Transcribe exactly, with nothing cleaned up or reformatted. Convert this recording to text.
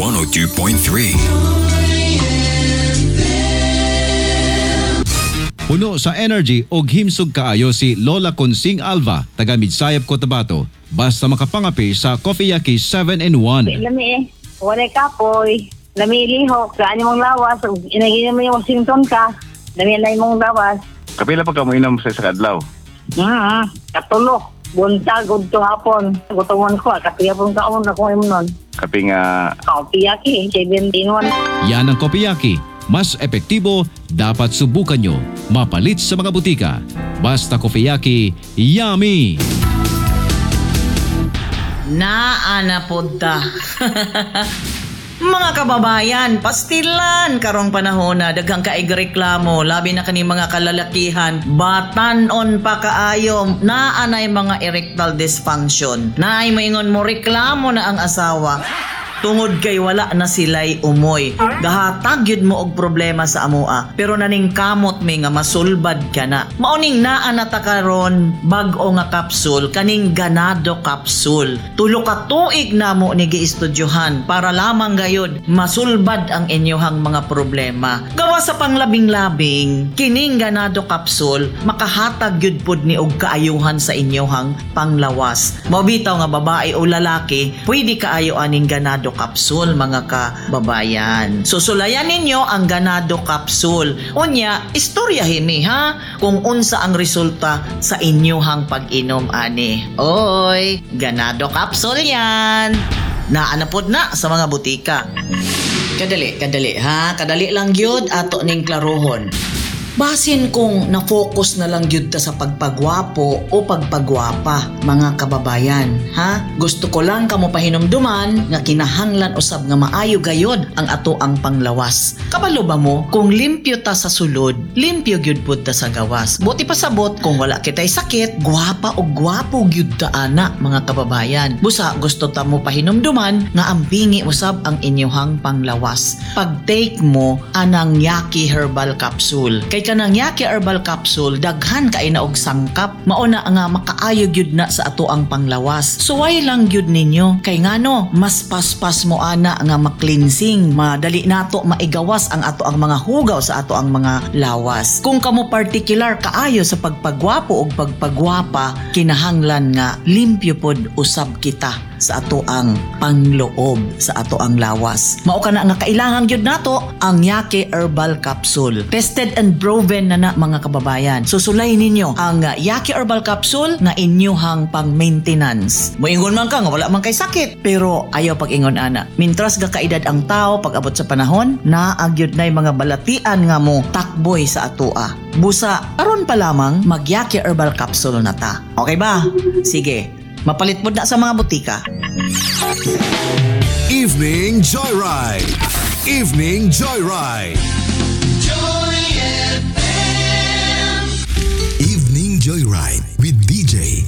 one oh two point three. Puno sa energy og himsog kaayo si Lola Consing Alva, taga Midsayap, Cotabato. Basta makapangapi sa Coffee Yaki seven in one. Lami eh. Wala kapoy. Lami lihok. Kaan mong lawas. Inagin mo yung Washington ka. Lami na mong lawas. Kapila pa ka mo inom sa isa kadlaw? Hmm. Katulok. Buntag. Gudto hapon. Gutumon ko. Kapila pong kaon na kung imo nun. Kapi nga... Coffee Yaki seven in one. Yan ang Coffee Yaki. Mas epektibo, dapat subukan nyo. Mapalit sa mga butika. Basta Coffee Yaki, yummy! Naana podda. Mga kababayan, pastilan karong panahon na daghang kaig reklamo, labi na kani mga kalalakihan, batanon pa kaayo, naanay mga erectile dysfunction. Naay moingon mo reklamo na ang asawa. Tungod kay wala na sila'y umoy. Gahatag yun mo og problema sa amoa. Pero naning kamot may nga masulbad ka na. Mauning naan na takaron bag-o nga kapsul, kaning ganado kapsul. Tulo ka tuig na mo ni giistudyohan para lamang gayod masulbad ang inyohang mga problema. Gawa sa panglabing-labing, kining ganado kapsul makahatag yun pod ni og kaayuhan sa inyohang panglawas. Mabitaw nga babae o lalaki, pwede kaayo aning ganado kapsul mga kababayan. Susulayan ninyo ang ganado kapsul. Unya, istoryahin mi ha kung unsa ang resulta sa inyohang pag-inom ani. Oy, ganado kapsul yan. Naanapod na sa mga butika. Kadali, kadali ha. Kadali lang gyud ato ning klarohon. Basin kung na-focus na lang yun ta sa pagpagwapo o pagpagwapa, mga kababayan, ha? Gusto ko lang kamo pahinumduman nga kinahanglan usab nga maayo gayod ang ato ang panglawas. Kabalo ba mo, kung limpyo ta sa sulod, limpyo gyud pud ta sa gawas. Buti pasabot kung wala kitay sakit, gwapa o gwapo gyud ta ana, mga kababayan. Busa gusto ta mo pahinumduman nga ambingi usab ang inyohang panglawas. Pag-take mo anang Yaki Herbal Capsule. Kay kanang Yaki Herbal Capsule daghan kay na og sangkap, mauna nga makaayo gyud na sa ato ang panglawas. Suway lang gyud ninyo kay ngano mas paspas mo ana nga maklinsing, madali nato maigawas ang ato ang mga hugaw sa ato ang mga lawas. Kung kamo particular kaayo sa pagpagwapo og pagpagwapa, kinahanglan nga limpyo pod usab kita sa ato ang pangloob sa ato ang lawas. Mao kana nga kailangan gyud nato ang Yaki Herbal Capsule. Tested and proven na na, mga kababayan. Susulay ninyo ang uh, Yaki Herbal Capsule na inyohang pang-maintenance. Moingon man ka nga wala man kay sakit, pero ayaw pag-ingon ana. Mintras ga kaedad ang tao pag abot sa panahon, naagyod nay mga balatian nga mo takboy sa atoa. Busa aron pa lamang mag Yaki Herbal Capsule na ta. Okay ba? Sige. Mapalit mo na sa mga butika. Evening Joyride. Evening Joyride. Joy F M. Evening Joyride with D J